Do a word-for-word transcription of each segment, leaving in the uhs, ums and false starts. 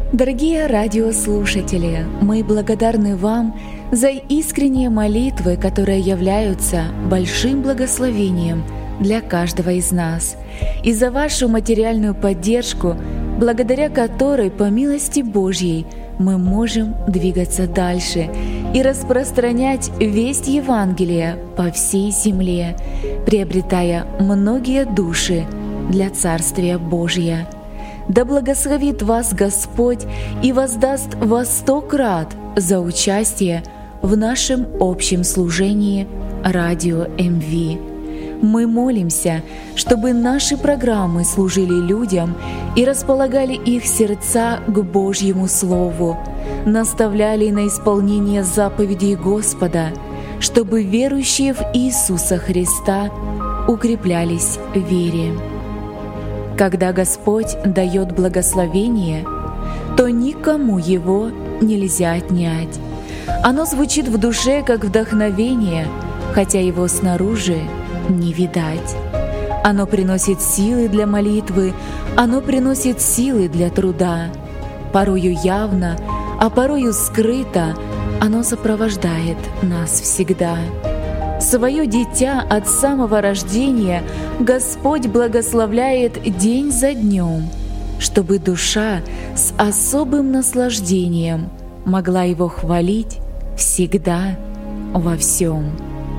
Дорогие радиослушатели, мы благодарны вам за искренние молитвы, которые являются большим благословением для каждого из нас, и за вашу материальную поддержку, благодаря которой, по милости Божьей, мы можем двигаться дальше и распространять весть Евангелия по всей земле, приобретая многие души для Царствия Божия. Да благословит вас Господь и воздаст во сто крат за участие в нашем общем служении Радио эм ви. Мы молимся, чтобы наши программы служили людям и располагали их сердца к Божьему Слову, наставляли на исполнение заповедей Господа, чтобы верующие в Иисуса Христа укреплялись в вере. Когда Господь дает благословение, то никому его нельзя отнять. Оно звучит в душе как вдохновение, хотя его снаружи не видать. Оно приносит силы для молитвы, оно приносит силы для труда. Порою явно, а порою скрыто, оно сопровождает нас всегда. Свое дитя от самого рождения Господь благословляет день за днем, чтобы душа с особым наслаждением могла Его хвалить всегда во всем.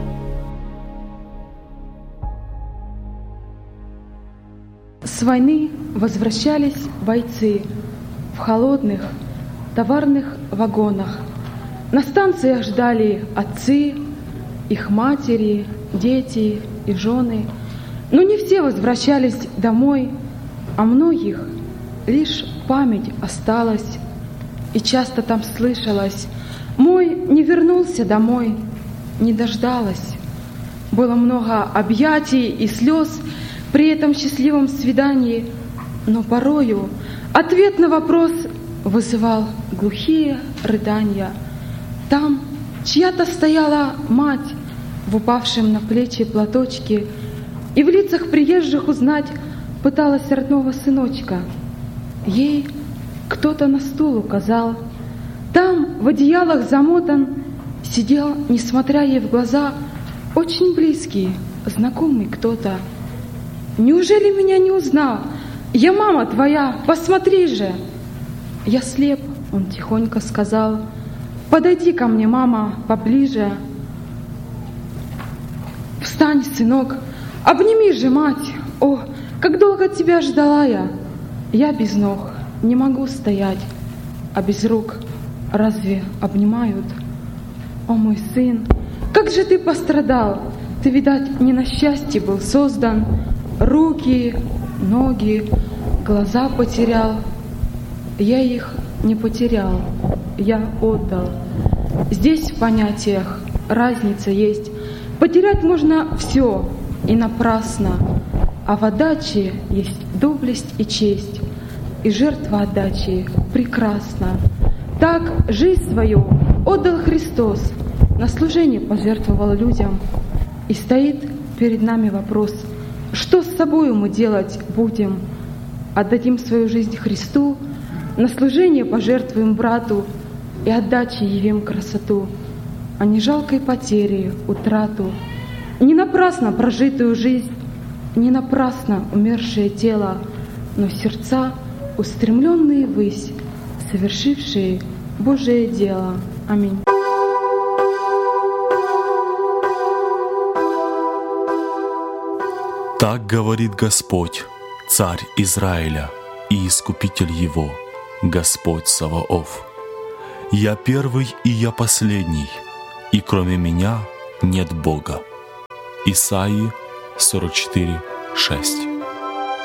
С войны возвращались бойцы в холодных товарных вагонах. На станциях ждали отцы, их матери, дети и жены. Но не все возвращались домой, а многих лишь память осталась. И часто там слышалось: «Мой не вернулся домой, не дождалась». Было много объятий и слез при этом счастливом свидании, но порою ответ на вопрос вызывал глухие рыдания. Там чья-то стояла мать в упавшем на плечи платочке и в лицах приезжих узнать пыталась родного сыночка. Ей кто-то на стул указал. Там в одеялах замотан сидел, несмотря ей в глаза, очень близкий, знакомый кто-то. «Неужели меня не узнал? Я мама твоя, посмотри же!» «Я слеп», — он тихонько сказал. «Подойди ко мне, мама, поближе. Встань, сынок, обними же мать. О, как долго тебя ждала я. Я без ног не могу стоять, а без рук разве обнимают? О, мой сын, как же ты пострадал! Ты, видать, не на счастье был создан. Руки, ноги, глаза потерял. Я их не потерял, я отдал». Здесь в понятиях разница есть. Потерять можно все и напрасно, а в отдаче есть доблесть и честь, и жертва отдачи прекрасна. Так жизнь свою отдал Христос, на служение пожертвовал людям. И стоит перед нами вопрос: что с собою мы делать будем? Отдадим свою жизнь Христу, на служение пожертвуем брату и отдачей явим красоту, а не жалкой потери, утрату. Не напрасно прожитую жизнь, не напрасно умершее тело, но сердца, устремленные ввысь, совершившие Божие дело. Аминь. Так говорит Господь, Царь Израиля и Искупитель его, Господь Саваоф: «Я первый и я последний, и кроме меня нет Бога». Исаии сорок четыре, шесть.